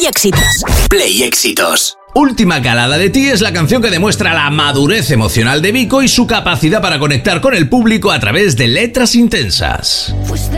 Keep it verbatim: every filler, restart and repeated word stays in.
Play Éxitos. Play Éxitos. Última calada de ti es la canción que demuestra la madurez emocional de Vico y su capacidad para conectar con el público a través de letras intensas.